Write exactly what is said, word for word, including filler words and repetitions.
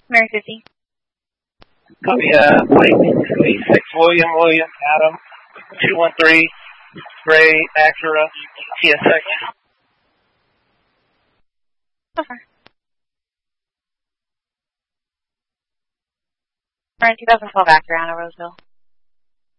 Mary fifty. Copy, uh, White, six William, William, Adam, two one three, Gray, Acura, T S X. Okay. We're in two thousand twelve Acura on Roseville.